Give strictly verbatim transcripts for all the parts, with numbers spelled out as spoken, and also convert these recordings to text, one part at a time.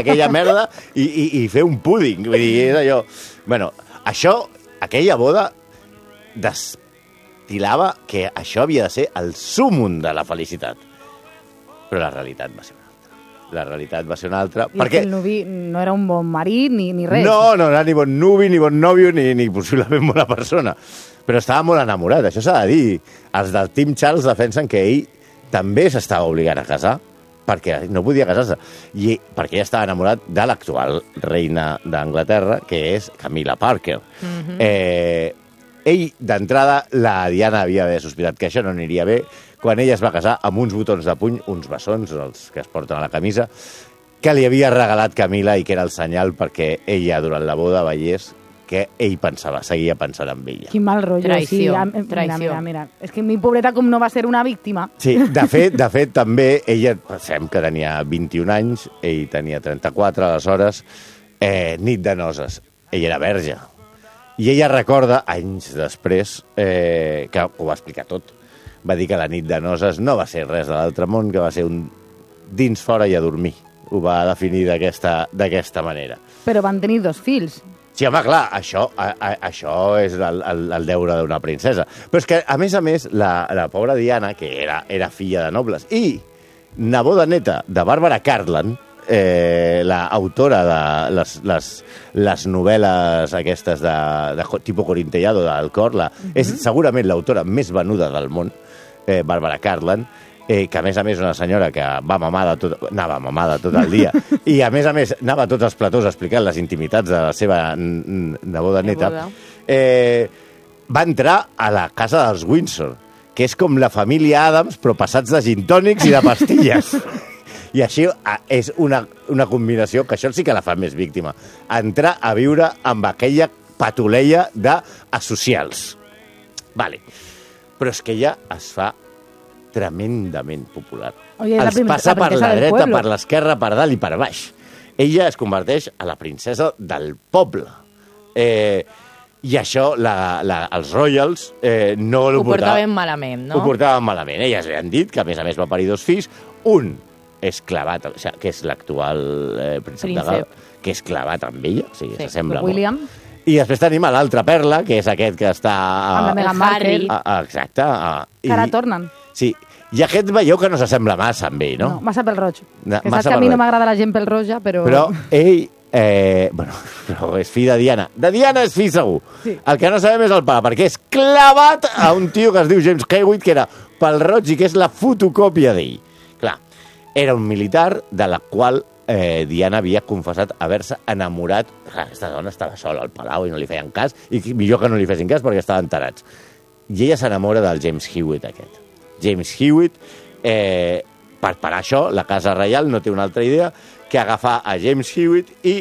aquella merda i, i, i fer un púding. Vull dir, és allò... Bueno, això, aquella boda destilava que això havia de ser el súmum de la felicitat. Però la realitat va ser una altra. La realitat va ser una altra. I perquè... el nuvi no era un bon marit ni, ni res. No, no era ni bon nuvi, ni bon nòvio, ni, ni possiblement bona persona. Però estava molt enamorat, això s'ha de dir. Els del Team Charles defensen que ell també s'estava obligant a casar, perquè no podia casar-se, i perquè ella estava enamorat de l'actual reina d'Anglaterra, que és Camilla Parker. Mm-hmm. eh, ell, d'entrada, la Diana havia d'haver sospitat que això no aniria bé, quan ella es va casar amb uns botons de puny, uns bessons, els que es porten a la camisa, que li havia regalat Camilla i que era el senyal perquè ella, durant la boda, veiés que ell pensava, seguia pensant en ella. Quin mal rotllo. Traïció, sí, traïció. Mira, mira, mira. És que mi pobreta com no va ser una víctima. Sí, de fet, de fet també, ella, pensem que tenia vint-i-un anys, ell tenia trenta-quatre, aleshores, eh, nit de noces. Ell era verge. I ella recorda, anys després, eh, que ho va explicar tot. Va dir que la nit de noces no va ser res de l'altre món, que va ser un dins, fora i a dormir. Ho va definir d'aquesta d'aquesta manera. Però van tenir dos fills. Sí, home, clar, això, a, a, això és el, el, el deure d'una princesa. Però és que, a més a més, la, la pobra Diana, que era, era filla de nobles, i neboda neta de Bàrbara Cartland, eh, l'autora de les, les, les novel·les aquestes de, de tipus Corintellado del cor, la, uh-huh. és segurament l'autora més venuda del món, eh, Bàrbara Cartland, eh, que a més a més una senyora que va mamada tot, anava mamada tot el dia i a més a més anava a tots els platós explicant les intimitats de la seva neboda neta, eh, va entrar a la casa dels Windsor, que és com la família Addams però passats de gin tònics i de pastilles. I així és una, una combinació que això sí que la fa més víctima. Entrar a viure amb aquella patuleia d'asocials. Vale. Però és que ella es fa tremendament popular. Oye, Els prim- passa la per princesa la del dreta, pueblo. per l'esquerra, per dalt i per baix. Ella es converteix a la princesa del poble. Eh, I això, la, la, els Royals eh, no Ho ho portaven malament, no? Ho portaven malament. Elles li han dit que, a més a més, va parir dos fills. Un és clavat, o sigui, que és l'actual eh, príncep de Gal, que és clavat amb ella, o sigui, Sí, s'assembla William. molt. I després tenim a l'altra perla, que és aquest que està... Amb la Meghan Markle. Harry. Ah, ah, exacte. Ah, Que ara tornen. Sí, i aquest veieu que no s'assembla massa amb ell, no? No, massa pel roig. Na- Que massa saps que a mi pel no roig. m'agrada la gent pel roja, però... Però ell, eh, bueno, però és fill de Diana. De Diana és fill segur. Sí. El que no sabem és el pare, perquè és clavat a un tio que es diu James Hewitt, que era pel roig i que és la fotocòpia d'ell. Clar, era un militar de la qual eh, Diana havia confessat haver-se enamorat. Clar, aquesta dona estava sola al palau i no li feien cas, i millor que no li fessin cas perquè estaven tarats. I ella s'enamora del James Hewitt aquest. James Hewitt, eh, per parar això, la Casa Reial no té una altra idea que agafar a James Hewitt i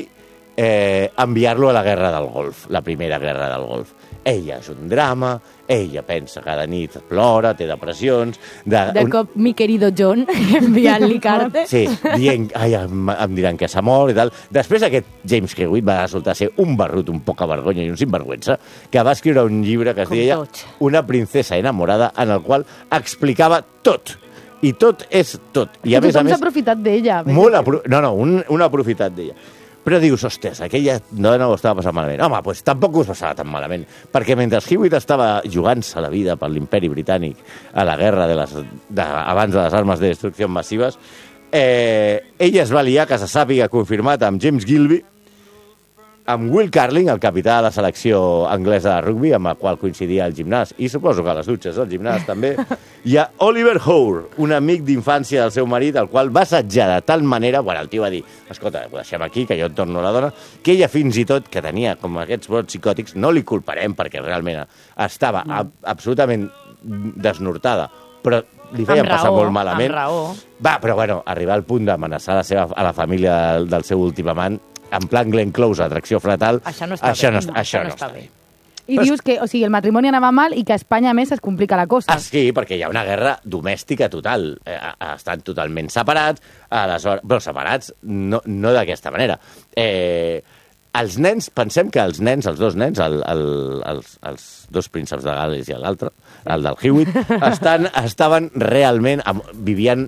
eh, enviar-lo a la Guerra del Golf, la primera Guerra del Golf. Ella és un drama, ella pensa cada nit, plora, té depressions... De, De cop, mi querido John, enviant-li cartes. Sí, dient, ai, em, em diran que s'ha mort i tal. Després aquest James Hewitt va resultar ser un barrut, un poca vergonya i un sinvergüenza, que va escriure un llibre que es Com deia tots. Una princesa enamorada, en el qual explicava tot. I tot és tot. I a més a tothom més... s'ha aprofitat d'ella. Molt apro... No, no, un, un aprofitat d'ella. Però dius, ostres, aquella dona ho estava passant malament. Home, doncs tampoc us passava tan malament, perquè mentre Hewitt estava jugant-se la vida per l'imperi britànic a la guerra de les, de, abans de les armes de destrucció massives, eh, ella es va liar, que se sàpiga confirmat, amb James Gilby, amb Will Carling, el capità de la selecció anglesa de rugby, amb el qual coincidia al gimnàs, i suposo que a les dutxes del gimnàs també, i a Oliver Howe, un amic d'infància del seu marit, el qual va assetjar de tal manera, bueno, el tio va dir, escolta, ho deixem aquí, que jo et torno la dona, que ella fins i tot, que tenia com aquests brots psicòtics, no li culparem, perquè realment estava no. ab absolutament desnortada, però li feien Amb passar raó, molt malament. amb raó. Va, però bueno, arribar al punt d'amenaçar la seva, a la família del, del seu últim amant, en plan Glenn Close, atracció fratal, Això no està això bé. No, No, això això no no està està bé. I dius que, o sigui, el matrimoni anava mal i que a Espanya, a més, es complica la cosa. Ah, sí, perquè hi ha una guerra domèstica total. Eh, estan totalment separats, aleshores, però separats no, no d'aquesta manera. Eh, els nens, pensem que els nens, els dos nens, el, el, els, els dos prínceps de Gal·les i l'altre, el del Hewitt, estan, estaven realment, vivien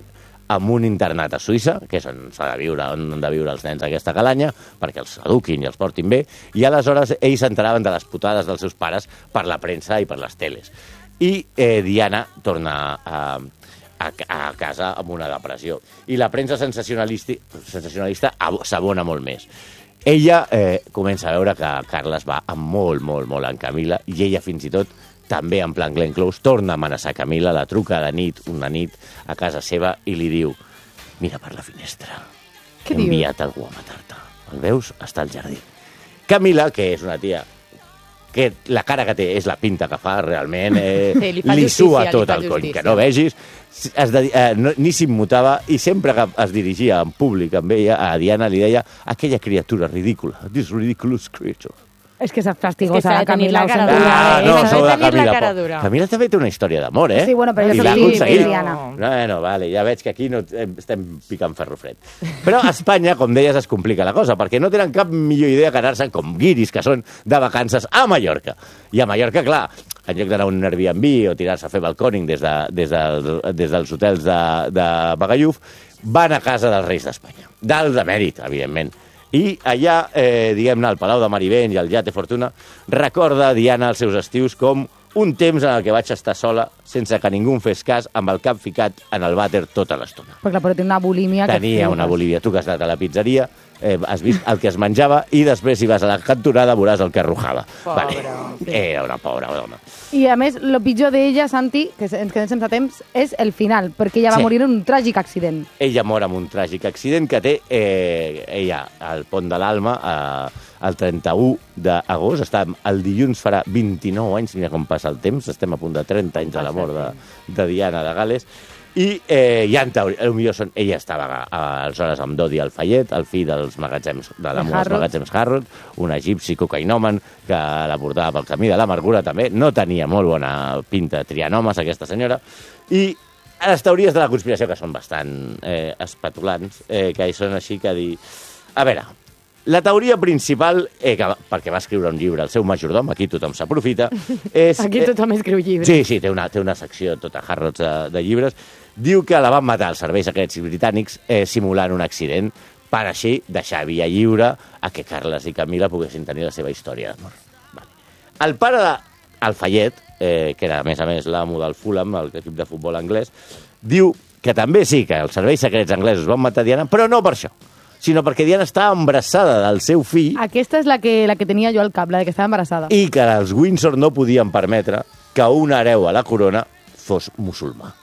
amb un internat a Suïssa, que és on s'ha de viure, on han de viure els nens aquesta calanya, perquè els eduquin i els portin bé, i aleshores ells s'enteraven de les putades dels seus pares per la premsa i per les teles. I eh, Diana torna a, a, a casa amb una depressió. I la premsa sensacionalista, sensacionalista s'abona molt més. Ella eh, comença a veure que Carles va amb molt, molt, molt en Camila, i ella fins i tot, també en plan Glenn Close, torna a amenaçar Camila, la truca de nit, una nit, a casa seva, i li diu: mira per la finestra, he enviat algú a matar-te. El veus? Està al jardí. Camila, que és una tia que la cara que té és la pinta que fa, realment, eh, sí, li, li sua tot li el cony, que no vegis, es de, eh, no, ni s'immutava, i sempre que es dirigia en públic amb ella, a Diana li deia: aquella criatura ridícula, this ridiculous creature. És que és fastigosa, la Camila. cara dura. Ah, no, S'ha de sou de tenir la Camila. cara Però dura. Camila també té una història d'amor, eh? Sí, bueno, però I jo l'ha sí, aconseguit. Diana. Bueno, vale, ja veig que aquí no estem picant ferro fred. Però a Espanya, com deies, es complica la cosa, perquè no tenen cap millor idea que anar-se, com guiris que són, de vacances a Mallorca. I a Mallorca, clar, en lloc d'anar a un Airbnb o tirar-se a fer balcòning des, de, des, de, des dels hotels de, de Bagalluf, van a casa dels Reis d'Espanya. Dels de mèrit, evidentment. I allà, eh, diguem-ne, al Palau de Marivent i al Yate Fortuna, recorda Diana els seus estius com un temps en el que vaig estar sola, sense que ningú em fes cas, amb el cap ficat en el vàter tota l'estona. Perquè però té una bulímia... Tenia una bulímia. Tu que has anat a la pizzeria, eh, has vist el que es menjava i després, si vas a la cantonada, veuràs el que arrojava. Pobra, Vale. sí. Era una pobra dona. I a més, el pitjor d'ella, Santi, que ens quedem sense temps, és el final, perquè ella va Sí. morir en un tràgic accident. Ella mor amb un tràgic accident que té eh, ella al Pont de l'Alma eh, el trenta-u d'agost. Està, el dilluns farà vint-i-nou anys, mira com passa el temps, estem a punt de trenta anys de la mort de, de Diana de Gal·les. I eh, ja en teoria, potser són, ella estava eh, aleshores amb Dodi Al-Fayed, el fill dels magatzems, de l'amo dels Harrods. magatzems Harrods, un egipci cocainòman que la portava pel camí de l'amargura també. No tenia molt bona pinta triant homes, aquesta senyora. I les teories de la conspiració, que són bastant eh, espatulants, eh, que són així que dir... A veure, la teoria principal, eh, que, perquè va escriure un llibre, el seu majordom, aquí tothom s'aprofita, és... Aquí tothom escriu llibres. Sí, sí, té una, té una secció tota Harrods de, de llibres. Diu que la van matar els serveis secrets britànics eh, simulant un accident per així deixar via lliure a que Carles i Camila poguessin tenir la seva història d'amor. Vale. El pare d'Al-Fayed, eh, que era a més a més l'amo del Fulham, l'equip de futbol anglès, diu que també sí que els serveis secrets anglesos van matar Diana, però no per això, sinó perquè Diana estava embarassada del seu fill. Aquesta és la que, la que tenia jo al cap, la de que estava embarassada. I que els Windsor no podien permetre que un hereu a la corona fos musulmà.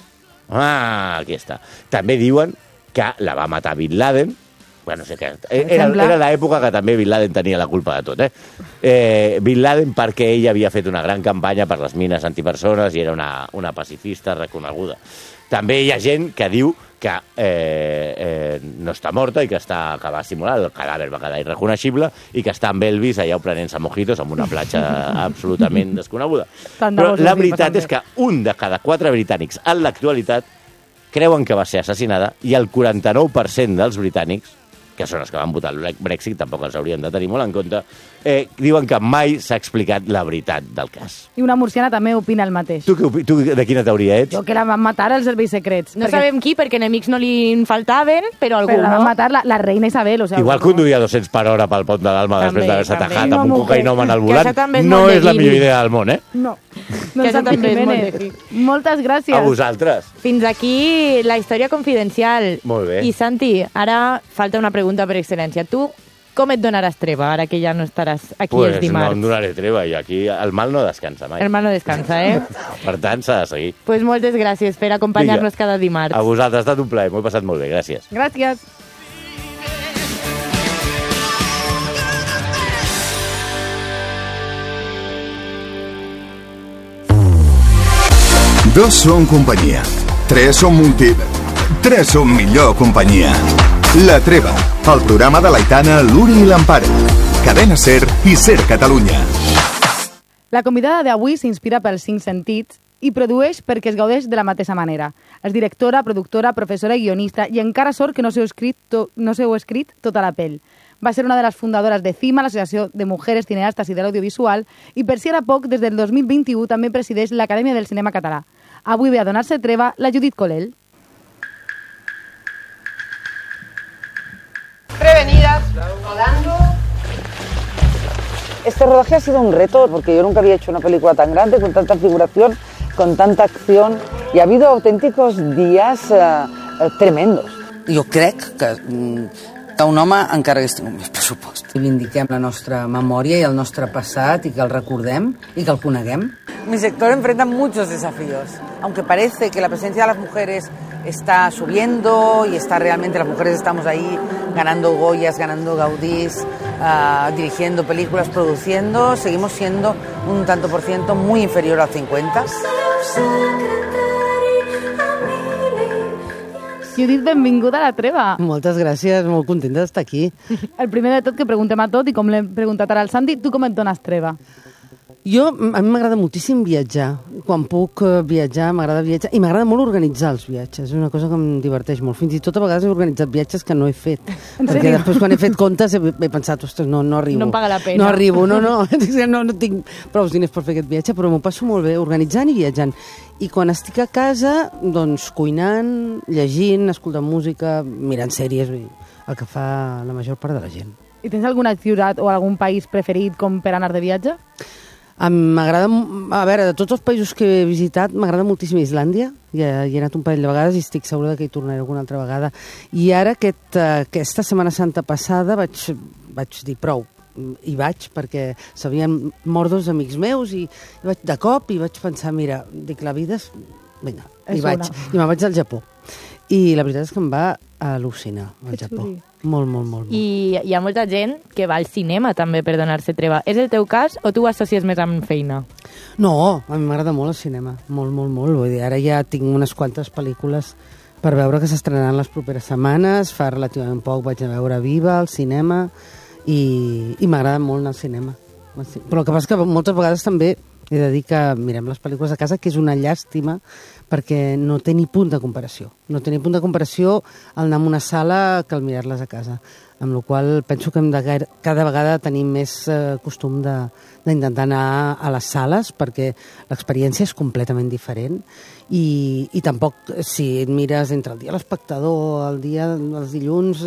Ah, aquí està. També diuen que la va matar Bin Laden. Bueno, sé que era, era l'època que també Bin Laden tenia la culpa de tot, eh? eh? Bin Laden perquè ell havia fet una gran campanya per les mines antipersones i era una, una pacifista reconeguda. També hi ha gent que diu que eh, eh, no està morta i que, està, que va simular, el cadàver va quedar irreconeixible i que està amb Elvis allà prenent-se mojitos en una platja absolutament desconeguda. Però la veritat és que un de cada quatre britànics en l'actualitat creuen que va ser assassinada i el quaranta-nou per cent dels britànics, que són els que van votar el Brexit, tampoc els hauríem de tenir molt en compte, eh, diuen que mai s'ha explicat la veritat del cas. I una murciana també opina el mateix. Tu, tu de quina teoria ets? Jo que la van matar als serveis secrets. No perquè... sabem qui, perquè enemics no li faltaven, però algú, però la van no? matar la, la reina Isabel. O sea, igual conduir a dos-cents per hora pel Pont de l'Alma després d'haver-se atajat amb un cocainòman al volant, no és la millor idea del món, eh? No. No que també és molt de fi. Moltes gràcies. A vosaltres. Fins aquí la història confidencial. Molt bé. I Santi, ara falta una pregunta per excel·lència. Tu com et donaràs treva, ara que ja no estaràs aquí pues els dimarts? No em donaré treva, i aquí el mal no descansa mai. El mal no descansa, eh? Per tant, s'ha de seguir. Pues moltes gràcies per acompanyar-nos cada dimarts. A vosaltres, ha estat un plaer, m'ho he passat molt bé, gràcies. Gràcies. Dos són companyia, tres són multi... tres són millor companyia. La Treva, el programa de l'Aitana, l'Uri i l'Empare. Cadena Ser i Ser Catalunya. La convidada d'avui s'inspira pels cinc sentits i produeix perquè es gaudeix de la mateixa manera. És directora, productora, professora i guionista i encara sort que no s'heu escrit, to, no s'heu escrit tota la pell. Va ser una de les fundadores de CIMA, l'Associació de Mujeres Cineastes i de l'Audiovisual, i per si era poc, des del dos mil vint-i-u també presideix l'Acadèmia del Cinema Català. Avui ve a donar-se treva la Judit Colell. Este rodaje ha sido un reto porque yo nunca había hecho una película tan grande, con tanta figuración, con tanta acción, y ha habido auténticos días eh, eh, tremendos. Jo crec que, que un home encara hagués tingut més pressupost. Reivindiquem la nostra memòria i el nostre passat i que el recordem i que el coneguem. Mi sector enfrenta muchos desafíos, aunque parece que la presencia de las mujeres está subiendo y está realmente, las mujeres estamos ahí ganando Goyas, ganando Gaudís, uh, dirigiendo películas, produciendo, seguimos siendo un tanto por ciento muy inferior al cincuenta. Judit, benvinguda a La Treva. Moltes gràcies, molt contenta d'estar aquí. El primer de tot que preguntem a tot, i com l'hem preguntat ara al Santi, tu com et dones treva? Jo, a mi m'agrada moltíssim viatjar. Quan puc viatjar, m'agrada viatjar. I m'agrada molt organitzar els viatges. És una cosa que em diverteix molt. Fins i tot a vegades he organitzat viatges que no he fet. Perquè després, quan he fet comptes, he, he pensat, ostres, no, no arribo. No em paga la pena. No arribo, no, no. No, no tinc prou diners per fer aquest viatge, però m'ho passo molt bé organitzant i viatjant. I quan estic a casa, doncs, cuinant, llegint, escoltant música, mirant sèries, el que fa la major part de la gent. I tens alguna ciutat o algun país preferit com per anar de viatge? M'agrada, a veure, de tots els països que he visitat, m'agrada moltíssim Islàndia. Hi he, hi he anat un parell de vegades i estic segura que hi tornaré alguna altra vegada. I ara, aquest, aquesta Setmana Santa passada, vaig, vaig dir prou. I vaig, perquè s'havien mort dos amics meus i, i vaig de cop i vaig pensar, mira, dic, la vida és... Vinga, i vaig. I me'n vaig al Japó. I la veritat és que em va al·lucinar, al Japó. Molt, molt, molt. I hi ha molta gent que va al cinema també per donar-se treva. És el teu cas o tu ho associes més amb feina? No, a mi m'agrada molt el cinema. Molt, molt, molt. Vull dir, ara ja tinc unes quantes pel·lícules per veure que s'estrenaran les properes setmanes. Fa relativament poc vaig a veure Viva al cinema i, i m'agrada molt anar al cinema. Però el que passa és que moltes vegades també he de dir que mirem les pel·lícules a casa, que és una llàstima perquè no té ni punt de comparació. No té ni punt de comparació el anar a una sala que el mirar-les a casa. Amb la qual cosa penso que hem de gaire, cada vegada tenim més eh, costum d'intentar anar a les sales perquè l'experiència és completament diferent i, i tampoc, si et mires entre el dia de l'espectador, el dia dels dilluns,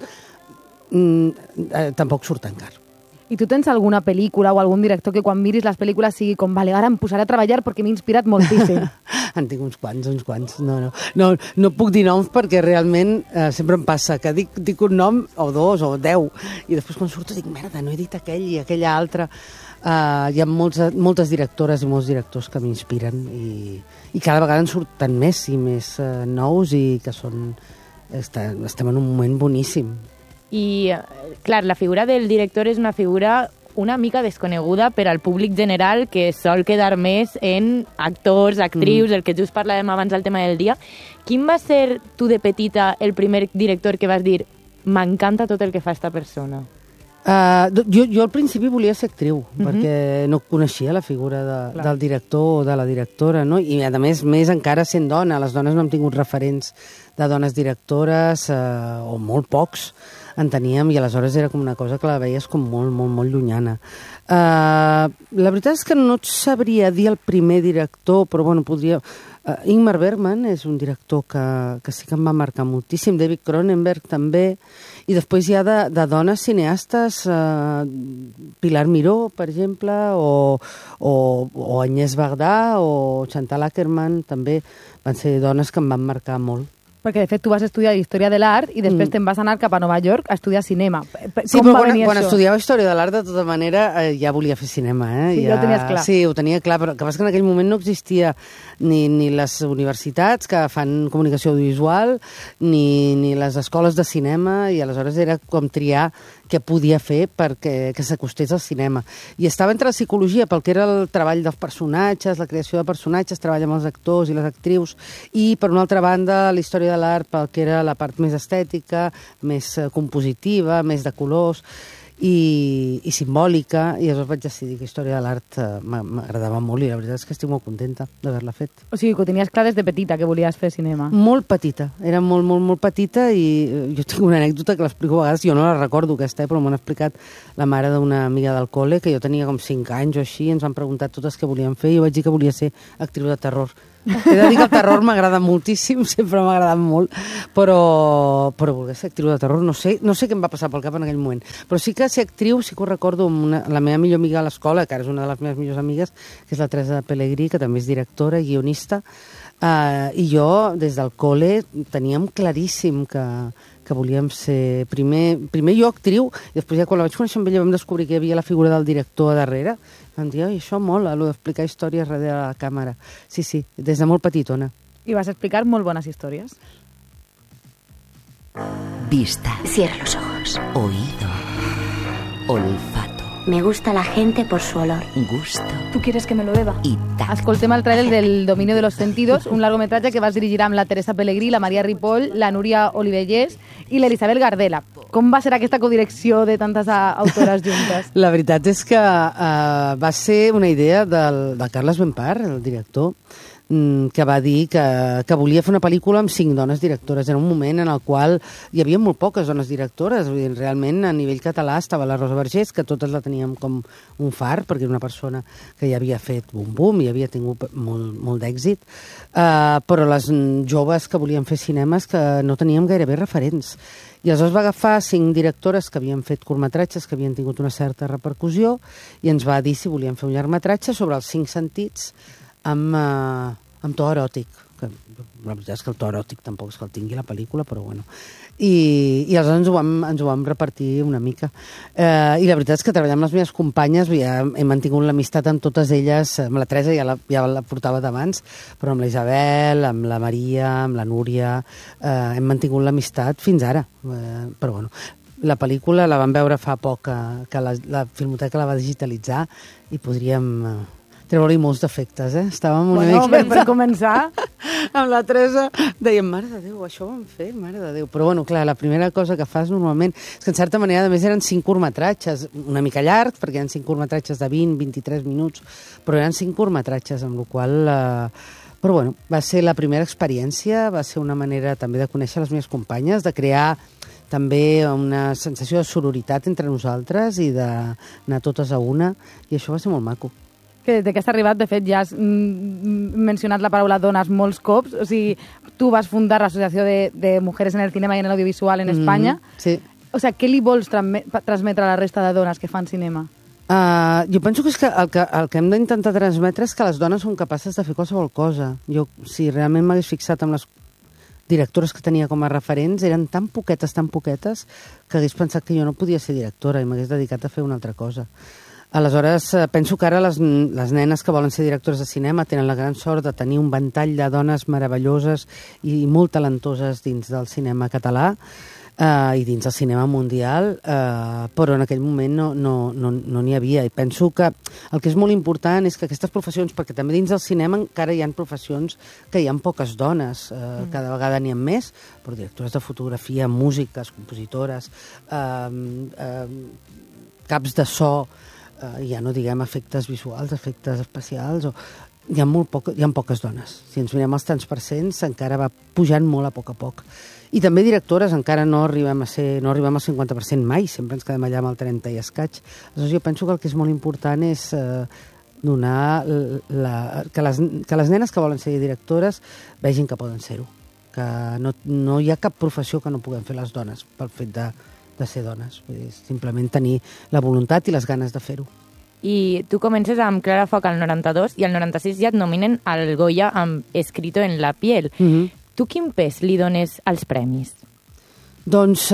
eh, eh, tampoc surt tan car. I tu tens alguna pel·lícula o algun director que quan miris les pel·lícules sigui com, vale, ara em posaré a treballar perquè m'he inspirat moltíssim? En tinc uns quants, uns quants. No, no, no, no puc dir noms perquè realment eh, sempre em passa que dic, dic un nom o dos o deu i després quan surto dic, merda, no he dit aquell i aquella altra. Uh, hi ha molts, moltes directores i molts directors que m'inspiren i, i cada vegada en surten més i més uh, nous i que són... Està, estem en un moment boníssim. I, clar, la figura del director és una figura una mica desconeguda per al públic general que sol quedar més en actors, actrius, mm. el que just parlàvem abans del tema del dia. Quin va ser, tu de petita, el primer director que vas dir m'encanta tot el que fa esta persona? Uh, jo, jo al principi volia ser actriu, mm-hmm. perquè no coneixia la figura de, del director o de la directora, no? I a més, més encara sent dona, les dones no hem tingut referents de dones directores, uh, o molt pocs, en teníem, i aleshores era com una cosa que la veies com molt, molt, molt llunyana. Uh, la veritat és que no et sabria dir el primer director, però bueno, podria... Uh, Ingmar Bergman és un director que, que sí que em va marcar moltíssim, David Cronenberg també, i després hi ha de, de dones cineastes, uh, Pilar Miró, per exemple, o, o, o Agnès Varda, o Chantal Akerman, també van ser dones que em van marcar molt. Perquè, de fet, tu vas estudiar Història de l'Art i després mm. te'n vas anar cap a Nova York a estudiar cinema. Sí, Com però va quan, venir quan això? estudiava Història de l'Art, de tota manera, eh, ja volia fer cinema. Eh? Sí, ja, ja ho tenies clar. Sí, ho tenia clar, però el que passa que en aquell moment no existia ni, ni les universitats que fan comunicació audiovisual, ni, ni les escoles de cinema, i aleshores era com triar què podia fer perquè que s'acostés al cinema. I estava entre la psicologia, pel que era el treball dels personatges, la creació de personatges, treball amb els actors i les actrius, i per una altra banda la història de l'art pel que era la part més estètica, més compositiva, més de colors i, i simbòlica, i llavors vaig decidir que Història de l'Art eh, m'agradava molt i la veritat és que estic molt contenta d'haver-la fet. O sigui, que ho tenies clar des de petita, que volies fer cinema. Molt petita, era molt, molt, molt petita, i jo tinc una anècdota que l'explico a vegades, jo no la recordo aquesta, eh, però m'ho ha explicat la mare d'una amiga del col·le, que jo tenia com cinc anys o així, ens van preguntar totes què volíem fer, i jo vaig dir que volia ser actriu de terror. He de dir que el terror m'agrada moltíssim, sempre m'ha agradat molt, però, però voler ser actriu de terror, no sé, no sé què em va passar pel cap en aquell moment. Però sí que ser actriu, sí que ho recordo amb una, la meva millor amiga a l'escola, que ara és una de les meves millors amigues, que és la Teresa Pellegrí, que també és directora i guionista, uh, i jo, des del col·le, teníem claríssim que, que volíem ser primer, primer jo actriu, i després ja quan la vaig conèixer amb ella vam descobrir que hi havia la figura del director a darrere. Vam dir, oi, això mola, allò d'explicar històries darrere de la càmera. Sí, sí, des de molt petitona. I vas explicar molt bones històries. Vista. Cierra los ojos. Oído. Olfato. Me gusta la gente por su olor. Gusto. ¿Tú quieres que me lo beba? Y tacto. Escoltem el tràiler del Dominio de los Sentidos, un largometratge que vas dirigir amb la Teresa Pellegrí, la Maria Ripoll, la Núria Olivellés i l'Elisabel Gardela. Com va ser aquesta codirecció de tantes autores juntes? La veritat és que uh, va ser una idea del, del Carles Benpar, el director, que va dir que, que volia fer una pel·lícula amb cinc dones directores. Era un moment en el qual hi havia molt poques dones directores. Vull dir, realment, a nivell català estava la Rosa Vergés, que totes la teníem com un far, perquè era una persona que ja havia fet bum-bum i havia tingut molt, molt d'èxit, uh, però les joves que volien fer cinemes que no teníem gairebé referents. I aleshores va agafar cinc directores que havien fet curtmetratges, que havien tingut una certa repercussió, i ens va dir si volien fer un llargmetratge sobre els cinc sentits amb, uh, amb to eròtic, que la veritat és que el to eròtic tampoc és que el tingui la pel·lícula, però bueno. I, i aleshores ens ho, vam, ens ho vam repartir una mica. Eh, I la veritat és que treballar amb les meves companyes, ja he mantingut l'amistat amb totes elles, amb la Teresa ja la, ja la portava d'abans, però amb la Isabel, amb la Maria, amb la Núria, eh, hem mantingut l'amistat fins ara. Eh, però bueno, la pel·lícula la vam veure fa poc, que, que la, la Filmoteca la va digitalitzar i podríem... Eh, treure-hi molts defectes, eh? Estàvem una bueno, mica... per començar... amb la Teresa dèiem, mare de Déu, això ho vam fer, mare de Déu. Però bueno, clar, la primera cosa que fas normalment és que en certa manera, a més, eren cinc curtmetratges, una mica llargs, perquè eren cinc curtmetratges de vint a vint-i-tres minuts, però eren cinc curtmetratges, amb la qual eh... Però bueno, va ser la primera experiència, va ser una manera també de conèixer les meves companyes, de crear també una sensació de sororitat entre nosaltres i d'anar totes a una, i això va ser molt maco. Que des que has arribat, de fet, ja has mm, mencionat la paraula dones molts cops. O sigui, tu vas fundar l'Associació de, de Mujeres en el Cinema i en l'Audiovisual en Espanya. Mm, sí. O sigui, què li vols transmetre a la resta de dones que fan cinema? Uh, jo penso que, és que, el que el que hem d'intentar transmetre és que les dones són capaces de fer qualsevol cosa. Jo, si realment m'hagués fixat amb les directores que tenia com a referents, eren tan poquetes, tan poquetes, que hagués pensat que jo no podia ser directora i m'hagués dedicat a fer una altra cosa. Aleshores, penso que ara les, les nenes que volen ser directores de cinema tenen la gran sort de tenir un ventall de dones meravelloses i molt talentoses dins del cinema català eh, i dins del cinema mundial, eh, però en aquell moment no n'hi no, no, no n'hi havia. I penso que el que és molt important és que aquestes professions, perquè també dins del cinema encara hi ha professions que hi ha poques dones, eh, mm. cada vegada n'hi ha més, però directores de fotografia, músiques, compositores, eh, eh, caps de so, Uh, ja no diguem efectes visuals, efectes especials, o... hi, ha molt poc, hi ha poques dones. Si ens mirem els tants percents, encara va pujant molt a poc a poc. I també directores, encara no arribem a ser, no arribem al cinquanta per cent mai, sempre ens quedem allà amb el trenta i escaig. Aleshores, jo penso que el que és molt important és uh, donar la, que, les, que les nenes que volen ser directores vegin que poden ser-ho. Que no, no hi ha cap professió que no puguem fer les dones pel fet de de ser dones, vull dir, simplement tenir la voluntat i les ganes de fer-ho. I tu comences amb Clara Foc al noranta-dos i al noranta-sis ja et nominen al Goya amb Escrito en la piel. Mm-hmm. Tu quin pes li dones als premis? Doncs,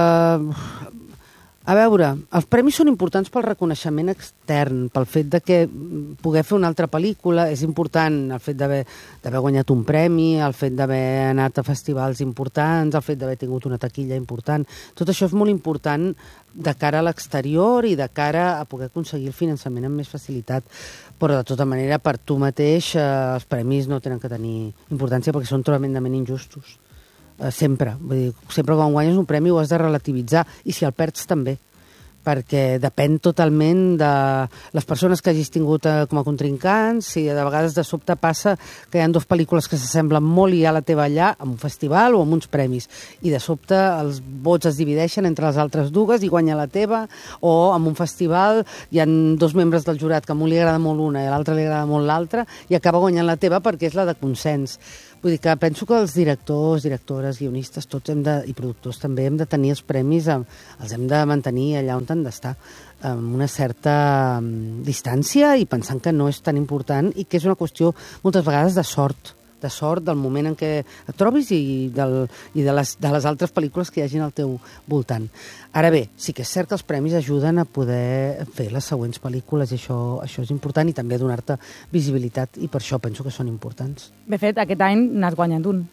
eh, a veure, els premis són importants pel reconeixement extern, pel fet de que poder fer una altra pel·lícula és important, el fet d'haver guanyat un premi, el fet d'haver anat a festivals importants, el fet d'haver tingut una taquilla important. Tot això és molt important de cara a l'exterior i de cara a poder aconseguir el finançament amb més facilitat. Però, de tota manera, per tu mateix, eh, els premis no tenen que tenir importància perquè són tremendament injustos. Sempre. Vull dir, sempre quan guanyes un premi ho has de relativitzar, i si el perds també. perquè depèn totalment de les persones que hagis tingut eh, com a contrincants, i de vegades de sobte passa que hi ha dues pel·lícules que s'assemblen molt i hi ha la teva allà, en un festival o en uns premis, i de sobte els vots es divideixen entre les altres dues i guanya la teva, o en un festival hi ha dos membres del jurat que a un li agrada molt una i a l'altre li agrada molt l'altra, i acaba guanyant la teva perquè és la de consens. Vull dir que penso que els directors, directores, guionistes, tots hem de, i productors també, hem de tenir els premis, els hem de mantenir allà on han d'estar, amb una certa distància i pensant que no és tan important i que és una qüestió moltes vegades de sort, de sort del moment en què et trobis i, del, i de, les, de les altres pel·lícules que hi hagin al teu voltant. Ara bé, sí que és cert que els premis ajuden a poder fer les següents pel·lícules i això, això és important, i també donar-te visibilitat, i per això penso que són importants. De fet, aquest any n'has guanyat un.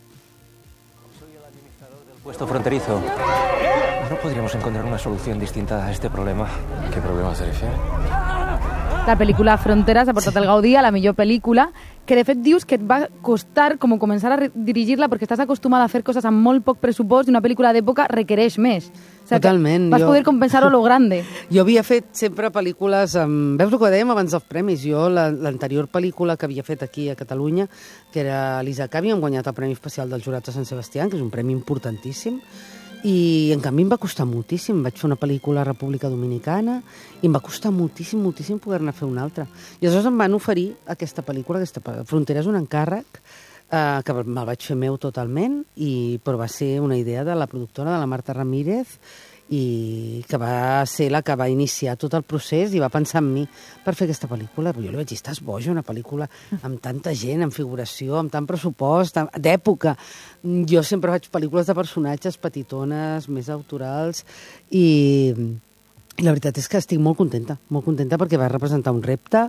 Soy el administrador del puesto fronterizo. ¿No podríamos encontrar una solución distinta a este problema? ¿Qué problema se refiere? La pel·lícula Fronteres ha portat el Gaudí a la millor pel·lícula, que de fet dius que et va costar com començar a dirigir-la perquè estàs acostumada a fer coses amb molt poc pressupost i una pel·lícula d'època requereix més. O sigui, totalment. Vas jo... poder compensar-ho a lo grande. Jo havia fet sempre pel·lícules amb... Veus el que dèiem abans dels premis? Jo, l'anterior pel·lícula que havia fet aquí a Catalunya, que era Lisa Cavi, hem guanyat el Premi Especial del Jurat de Sant Sebastià, que és un premi importantíssim, i en canvi em va costar moltíssim. Vaig fer una pel·lícula a República Dominicana i em va costar moltíssim, moltíssim poder-ne fer una altra. I aleshores em van oferir aquesta pel·lícula, aquesta Fronteres, un encàrrec, eh, que me'l vaig fer meu totalment, i, però va ser una idea de la productora, de la Marta Ramírez, i que va ser la que va iniciar tot el procés i va pensar en mi per fer aquesta pel·lícula. Però jo li vaig dir, estàs boja, una pel·lícula amb tanta gent, amb figuració, amb tant pressupost, d'època. Jo sempre faig pel·lícules de personatges petitones, més autorals, i, i la veritat és que estic molt contenta, molt contenta perquè va representar un repte,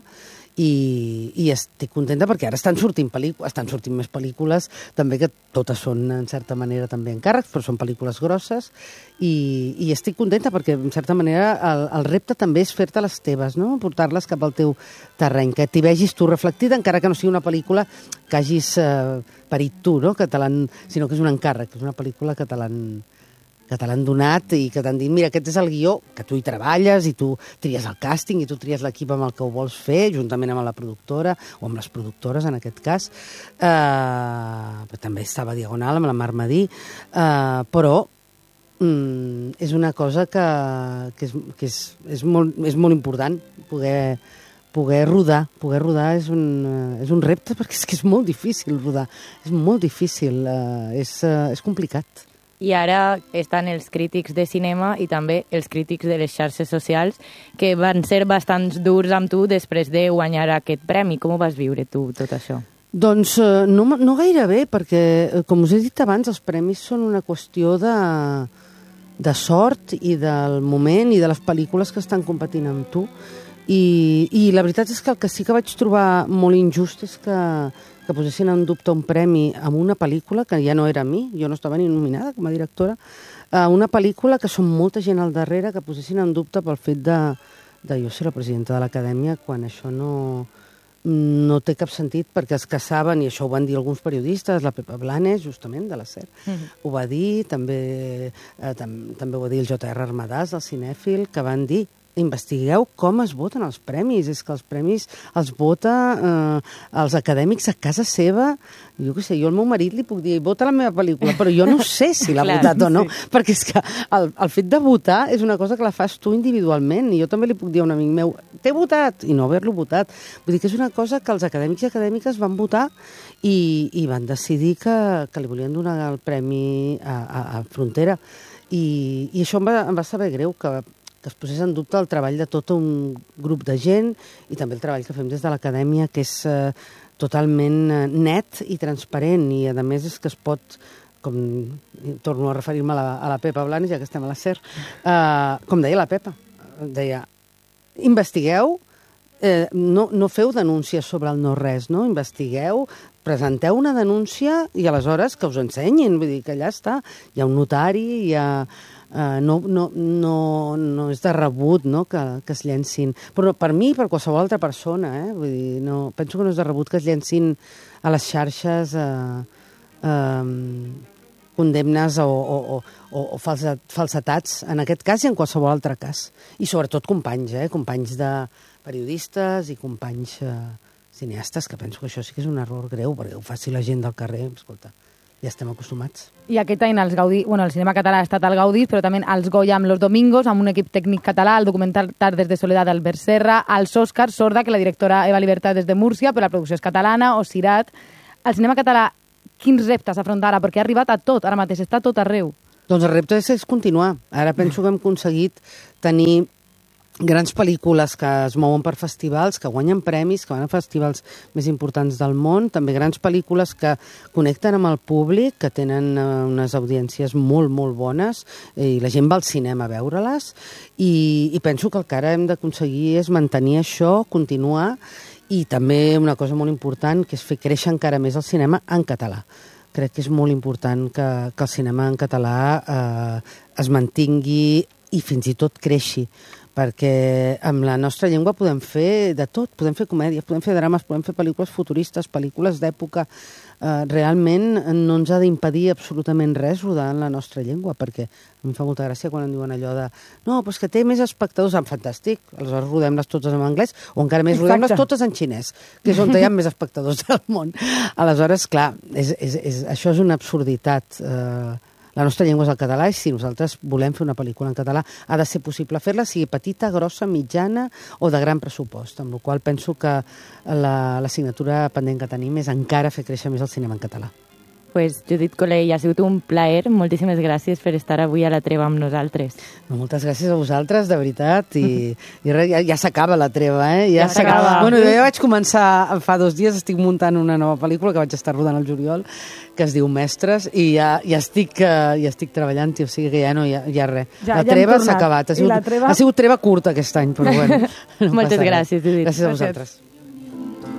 i, i estic contenta perquè ara estan sortint pel·lícules, estan sortint més pel·lícules, també, que totes són en certa manera també encàrrecs, però són pel·lícules grosses, i, i estic contenta perquè en certa manera el, el repte també és fer-te les teves, no? Portar-les cap al teu terreny, que t'hi vegis tu reflectida, encara que no sigui una pel·lícula que hagis eh, parit tu, no? Que te l'han, sinó que és un encàrrec, que és una pel·lícula que te l'han que te l'han donat i que t'han dit, mira, aquest és el guió, que tu hi treballes i tu tries el càsting i tu tries l'equip amb el que ho vols fer, juntament amb la productora, o amb les productores, en aquest cas. Eh, també estava Diagonal, amb la Mar Madí, eh, però mm, és una cosa que, que, és, que és, és, molt, és molt important, poder, poder rodar. Poder rodar és un, és un repte, perquè és que és molt difícil rodar. És molt difícil, eh, és, eh, és complicat. I ara estan els crítics de cinema i també els crítics de les xarxes socials, que van ser bastants durs amb tu després de guanyar aquest premi. Com ho vas viure tu, tot això? Doncs eh, no, no gaire bé, perquè, com us he dit abans, els premis són una qüestió de, de sort i del moment i de les pel·lícules que estan competint amb tu. I, i la veritat és que el que sí que vaig trobar molt injust és que que posessin en dubte un premi amb una pel·lícula que ja no era a mi, jo no estava ni nominada com a directora, a una pel·lícula que són molta gent al darrere, que posessin en dubte pel fet de, de jo ser la presidenta de l'acadèmia, quan això no, no té cap sentit, perquè els que saben, i això ho van dir alguns periodistes, la Pepa Blanes, justament, de la SER, mm-hmm. ho va dir, també, eh, tam, també ho va dir el J R Armadàs, el cinèfil, que van dir, investigueu com es voten els premis. És que els premis els vota eh, els acadèmics a casa seva. Jo què sé, jo al meu marit li puc dir, vota la meva pel·lícula, però jo no sé si l'ha Clar, votat o no, sí. perquè és que el, el fet de votar és una cosa que la fas tu individualment, i jo també li puc dir a un amic meu, t'he votat, i no haver-lo votat. Vull dir que és una cosa que els acadèmics i acadèmiques van votar i, i van decidir que, que li volien donar el premi a, a, a Frontera. I, i això em va, em va saber greu, que que es posés en dubte el treball de tot un grup de gent i també el treball que fem des de l'acadèmia, que és eh, totalment eh, net i transparent, i a més és que es pot, com torno a referir-me a, la, a la Pepa Blanes, ja que estem a la SER, eh, com deia la Pepa, deia, investigueu, eh, no, no feu denúncies sobre el no-res, no? Investigueu, presenteu una denúncia i aleshores que us ensenyin, vull dir que allà està, hi ha un notari, hi ha... Uh, no, no, no, no és de rebut, no? que, que es llencin. Però per mi i per qualsevol altra persona, eh? Vull dir, no, penso que no és de rebut que es llencin a les xarxes uh, um, condemnes o, o, o, o falsa, falsetats, en aquest cas i en qualsevol altre cas. I sobretot companys, eh? companys de periodistes i companys eh, cineastes, que penso que això sí que és un error greu, perquè ho faci la gent del carrer, escolta, ja estem acostumats. I aquest any els Gaudí, bueno, el cinema català ha estat al Gaudí, però també als Goya amb Los Domingos, amb un equip tècnic català, el documental Tardes de Soledad d'Albert Serra, als Oscars, Sorda, que la directora Eva Libertad des de Múrcia, però la producció és catalana, o Sirat. El cinema català, quins reptes afronta ara? Perquè ha arribat a tot, ara mateix està a tot arreu. Doncs el repte és, és continuar. Ara penso que hem aconseguit tenir grans pel·lícules que es mouen per festivals, que guanyen premis, que van a festivals més importants del món, també grans pel·lícules que connecten amb el públic, que tenen unes audiències molt, molt bones, i la gent va al cinema a veure-les, i, i penso que el que ara hem d'aconseguir és mantenir això, continuar, i també una cosa molt important, que és fer créixer encara més el cinema en català. Crec que és molt important que, que el cinema en català eh, es mantingui i fins i tot creixi, perquè amb la nostra llengua podem fer de tot, podem fer comèdies, podem fer drames, podem fer pel·lícules futuristes, pel·lícules d'època. Eh, realment no ens ha d'impedir absolutament res rodar en la nostra llengua, perquè a mi em fa molta gràcia quan em diuen allò de no, però és que té més espectadors, en fantàstic, aleshores rodem-les totes en anglès, o encara més, rodem-les totes en xinès, que és on hi ha més espectadors del món. Aleshores, clar, és, és, és, això és una absurditat. Eh, La nostra llengua és el català i si nosaltres volem fer una pel·lícula en català ha de ser possible fer-la, sigui petita, grossa, mitjana o de gran pressupost, amb la qual penso que l'assignatura pendent que tenim és encara fer créixer més el cinema en català. Pues, Judit Colell, ha sigut un plaer. Moltíssimes gràcies per estar avui a la treva amb nosaltres. No, moltes gràcies a vosaltres, de veritat. I, i res, ja, ja s'acaba la treva, eh? Ja, ja s'acaba. Bueno, jo ja vaig començar, fa dos dies estic muntant una nova pel·lícula que vaig estar rodant al juliol, que es diu Mestres, i ja, ja, estic, uh, ja estic treballant, o sigui que ja no hi ha, hi ha res. Ja, la ja treva s'ha acabat. Ha sigut, treva... ha sigut treva curta aquest any, però bueno. No Moltes gràcies, Judit. Gràcies a vosaltres.